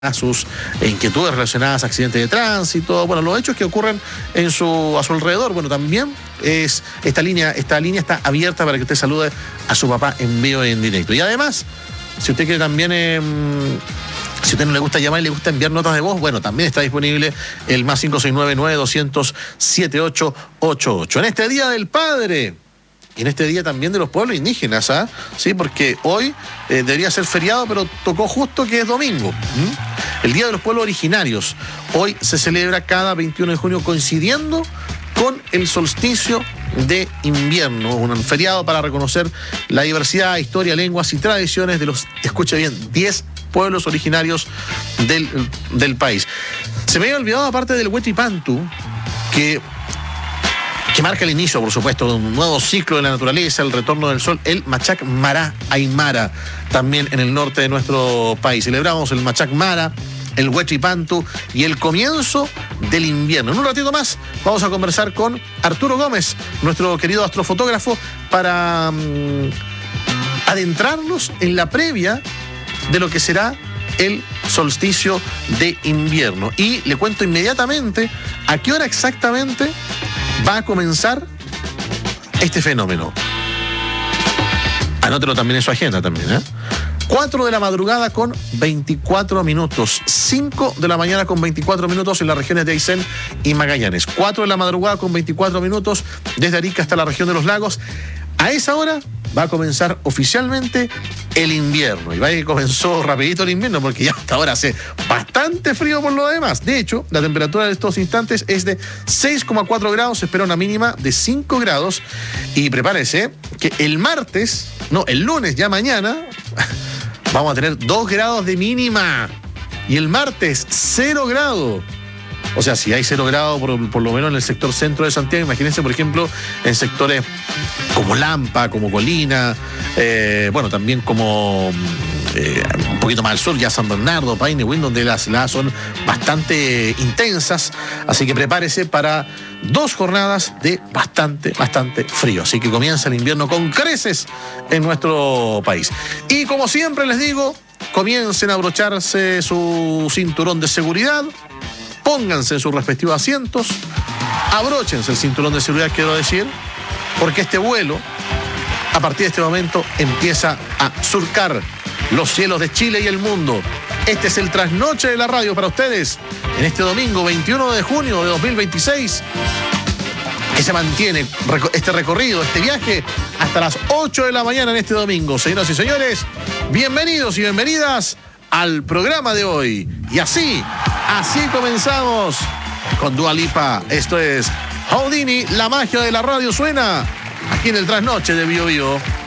a sus inquietudes relacionadas a accidentes de tránsito, bueno, los hechos que ocurren a su alrededor. Bueno, también esta línea está abierta para que usted salude a su papá en vivo y en directo. Y además, si usted quiere también, si a usted no le gusta llamar y le gusta enviar notas de voz, bueno, también está disponible el más 569-200-7888. En este Día del Padre, y en este día también de los pueblos indígenas, sí, porque hoy debería ser feriado, pero tocó justo que es domingo. El Día de los Pueblos Originarios. Hoy se celebra cada 21 de junio coincidiendo con el solsticio de invierno, un feriado para reconocer la diversidad, historia, lenguas y tradiciones de los, escuche bien, 10 pueblos originarios del país. Se me había olvidado, aparte del Huetripantu, que marca el inicio, por supuesto, de un nuevo ciclo de la naturaleza, el retorno del sol, el Machac Mara Aymara, también en el norte de nuestro país. Celebramos el Machac Mara, el Huetripantu y el comienzo del invierno. En un ratito más vamos a conversar con Arturo Gómez, nuestro querido astrofotógrafo, para adentrarnos en la previa de lo que será el solsticio de invierno. Y le cuento inmediatamente a qué hora exactamente va a comenzar este fenómeno. Anótelo también en su agenda también, 4 de la madrugada con 24 minutos. 5 de la mañana con 24 minutos en las regiones de Aysén y Magallanes. 4 de la madrugada con 24 minutos desde Arica hasta la región de los lagos. A esa hora va a comenzar oficialmente el invierno. Y vaya que comenzó rapidito el invierno, porque ya hasta ahora hace bastante frío por lo demás. De hecho, la temperatura de estos instantes es de 6,4 grados, se espera una mínima de 5 grados. Y prepárese que el lunes, ya mañana, vamos a tener 2 grados de mínima. Y el martes, 0 grados. O sea, si hay 0 grados por lo menos en el sector centro de Santiago, imagínense, por ejemplo, en sectores como Lampa, como Colina, bueno, también como un poquito más al sur, ya San Bernardo, Paine-Win, donde las heladas son bastante intensas. Así que prepárese para 2 jornadas de bastante frío. Así que comienza el invierno con creces en nuestro país. Y como siempre les digo, comiencen a abrocharse su cinturón de seguridad. Pónganse en sus respectivos asientos, abróchense el cinturón de seguridad, quiero decir, porque este vuelo, a partir de este momento, empieza a surcar los cielos de Chile y el mundo. Este es el trasnoche de la radio para ustedes, en este domingo 21 de junio de 2026, que se mantiene este recorrido, este viaje, hasta las 8 de la mañana en este domingo. Señoras y señores, bienvenidos y bienvenidas al programa de hoy. Y así comenzamos con Dua Lipa. Esto es Houdini, la magia de la radio suena aquí en el trasnoche de Bio Bio.